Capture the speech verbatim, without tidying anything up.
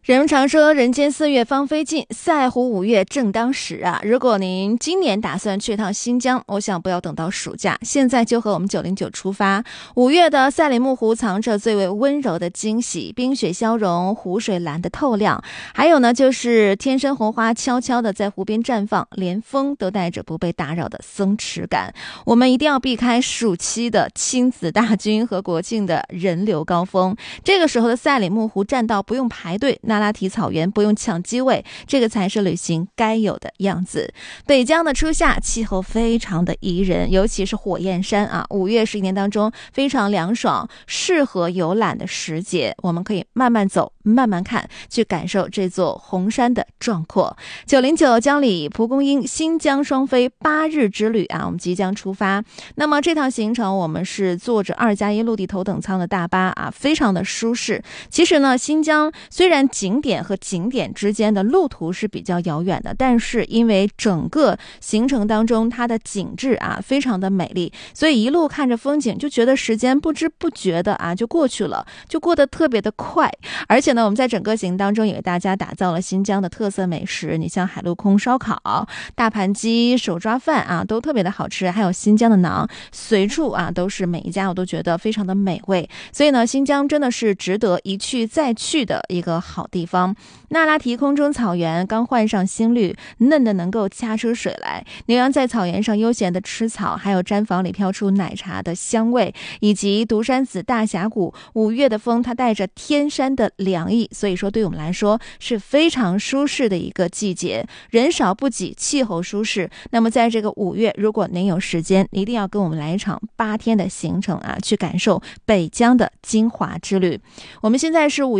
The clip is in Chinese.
人们常说人间四月芳菲尽，赛湖五月正当时啊！如果您今年打算去趟新疆，我想不要等到暑假，现在就和我们九零九出发。五月的赛里木湖藏着最为温柔的惊喜，冰雪消融，湖水蓝得透亮，还有呢就是天山红花悄悄地在湖边绽放，连风都带着不被打扰的松弛感。我们一定要避开暑期的亲子大军和国庆的人流高峰，这个时候的赛里木湖栈道不用排队，那拉提草原不用抢机位，这个才是旅行该有的样子。北疆的初夏气候非常的宜人，尤其是火焰山啊，五月是一年当中非常凉爽适合游览的时节，我们可以慢慢走慢慢看，去感受这座红山的壮阔。九零九江里蒲公英新疆双飞八日之旅啊，我们即将出发。那么这趟行程我们是坐着二加一陆地头等舱的大巴啊，非常的舒适。其实呢，新疆虽然景点和景点之间的路途是比较遥远的，但是因为整个行程当中它的景致啊非常的美丽，所以一路看着风景就觉得时间不知不觉的啊就过去了，就过得特别的快。而且呢，我们在整个行当中也为大家打造了新疆的特色美食，你像海陆空烧烤、大盘鸡、手抓饭啊都特别的好吃，还有新疆的馕，随处啊都是每一家我都觉得非常的美味。所以呢，新疆真的是值得一去再去的一个好地方。那拉提空中草原刚换上新绿，嫩的能够掐出水来，牛羊在草原上悠闲的吃草，还有毡房里飘出奶茶的香味，以及独山子大峡谷五月的风，它带着天山的凉意，所以说对我们来说是非常舒适的一个季节，人少不挤，气候舒适。那么在这个五月，如果您有时间，一定要跟我们来一场八天的行程啊，去感受北疆的精华之旅。我们现在是五